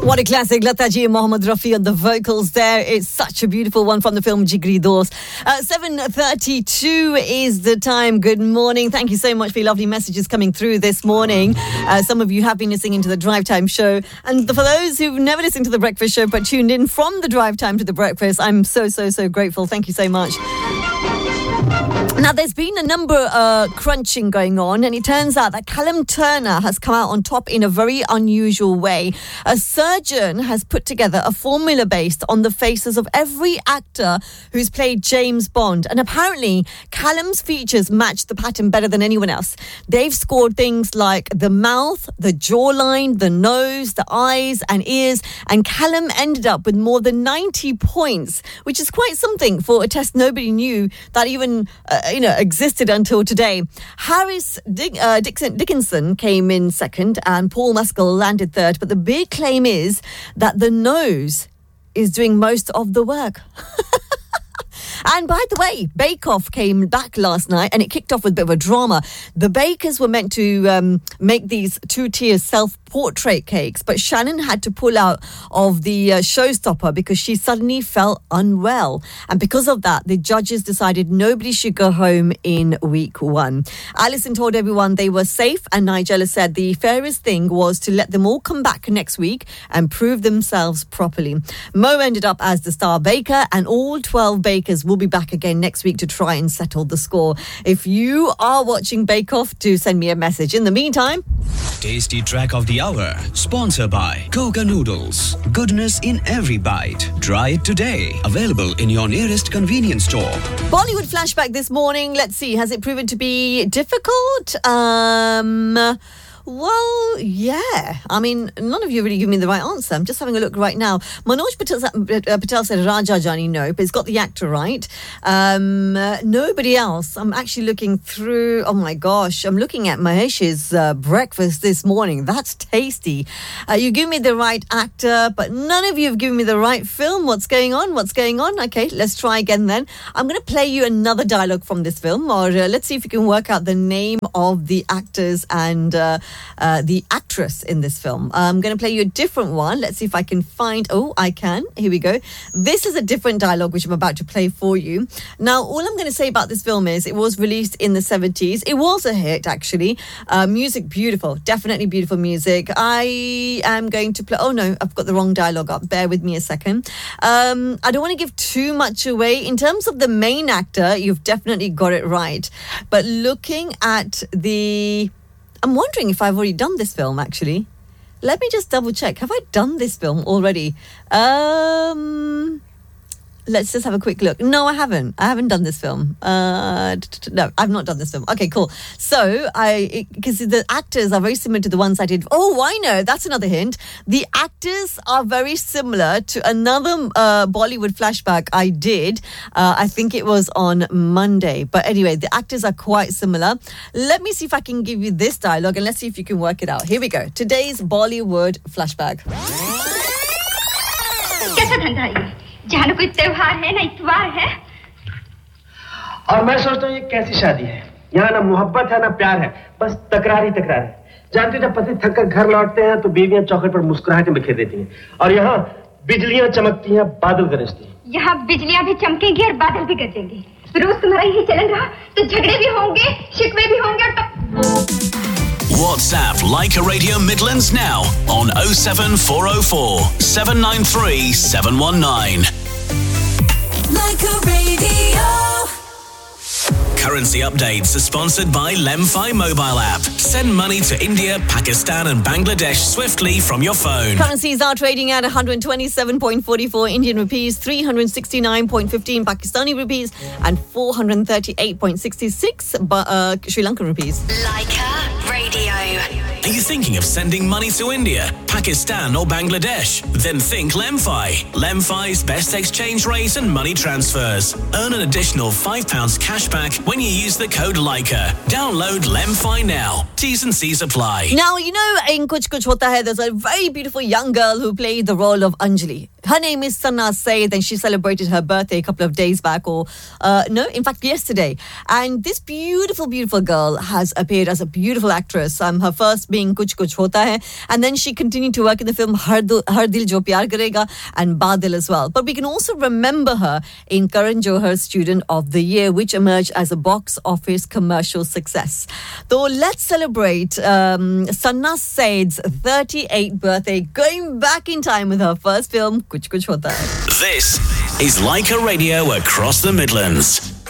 What a classic, Lata Ji and Mohammed Rafi on the vocals there. It's such a beautiful one from the film Jigri Dost. 7:32 is the time. Good morning. Thank you so much for your lovely messages coming through this morning. Some of you have been listening to the Drive Time show. And for those who've never listened to the breakfast show but tuned in from the Drive Time to the breakfast, I'm so grateful. Thank you so much. Now, there's been a number crunching going on, and it turns out that Callum Turner has come out on top in a very unusual way. A surgeon has put together a formula based on the faces of every actor who's played James Bond, and apparently Callum's features match the pattern better than anyone else. They've scored things like the mouth, the jawline, the nose, the eyes and ears, and Callum ended up with more than 90 points, which is quite something for a test nobody knew that even existed until today. Harris Dickinson came in second and Paul Mescal landed third, but the big claim is that the nose is doing most of the work. And by the way, Bake Off came back last night and it kicked off with a bit of a drama. The bakers were meant to make these two-tier self-portrait cakes, but Shannon had to pull out of the showstopper because she suddenly felt unwell. And because of that, the judges decided nobody should go home in week one. Alison told everyone they were safe, and Nigella said the fairest thing was to let them all come back next week and prove themselves properly. Mo ended up as the star baker, and all 12 bakers will be back again next week to try and settle the score. If you are watching Bake Off, do send me a message. In the meantime, Tasty Track of the Hour, sponsored by Coca Noodles. Goodness in every bite. Try it today. Available in your nearest convenience store. Bollywood flashback this morning. Let's see, has it proven to be difficult? Well, yeah. I mean, none of you really give me the right answer. I'm just having a look right now. Manoj Patel said Raja Jani, no, but it's got the actor right. Nobody else. I'm actually looking through. Oh my gosh, I'm looking at Mahesh's breakfast this morning. That's tasty. You give me the right actor, but none of you have given me the right film. What's going on? Okay, let's try again then. I'm going to play you another dialogue from this film, or let's see if you can work out the name of the actors and the actress in this film. I'm going to play you a different one. Let's see if I can find... Oh, I can. Here we go. This is a different dialogue which I'm about to play for you. Now, all I'm going to say about this film is it was released in the 70s. It was a hit, actually. Music, beautiful. Definitely beautiful music. I am going to play... Oh, no, I've got the wrong dialogue up. Bear with me a second. I don't want to give too much away. In terms of the main actor, you've definitely got it right. But looking at the... I'm wondering if I've already done this film, actually. Let me just double check. Have I done this film already? Let's just have a quick look. No, I haven't. I haven't done this film. No, I've not done this film. Okay, cool. So, because the actors are very similar to the ones I did. Oh, I know. That's another hint. The actors are very similar to another Bollywood flashback I did. I think it was on Monday. But anyway, the actors are quite similar. Let me see if I can give you this dialogue and let's see if you can work it out. Here we go. Today's Bollywood flashback. कैसा धंधा है जहाँ न कोई त्योहार है ना इतवार है और मैं सोचता हूँ ये कैसी शादी है यहाँ ना मोहब्बत है ना प्यार है बस तकरार ही तकरार है जानते हो जब पति थक कर घर लौटते हैं तो बीवियां चौखट पर मुस्कुराहटें बिखेर देती हैं और यहाँ बिजलियां चमकती हैं बादल गरजते हैं यहाँ बिजलियां भी चमकेंगी और बादल भी गरजेंगे रोज तुम्हारा यही चलन रहा तो झगड़े भी होंगे शिकवे भी होंगे और WhatsApp Leica Radio Midlands now on 07404 793 719. Leica Radio. Currency updates are sponsored by Lemfi mobile app. Send money to India, Pakistan and Bangladesh swiftly from your phone. Currencies are trading at 127.44 Indian rupees, 369.15 Pakistani rupees and 438.66 Sri Lankan rupees. Leica Radio. Are you thinking of sending money to India, Pakistan or Bangladesh? Then think Lemfi. Lemfi's best exchange rate and money transfers. Earn an additional £5 cash back when you use the code Leica. Download Lemfi now. T's and C's apply. Now, you know, in Kuch Kuch Hota Hai, there's a very beautiful young girl who played the role of Anjali. Her name is Sanaa Saeed, and she celebrated her birthday a couple of days back, or no, in fact, yesterday. And this beautiful, beautiful girl has appeared as a beautiful actress. Her first being Kuch Kuch Hota Hai, and then she continued to work in the film Har Dil Jo Pyar Karega and Badil as well. But we can also remember her in Karan Johar's Student of the Year, which emerged as a box office commercial success. So let's celebrate Sanaa Saeed's 38th birthday, going back in time with her first film, Kuch Kuch Hota Hai. This is Leica Radio across the Midlands.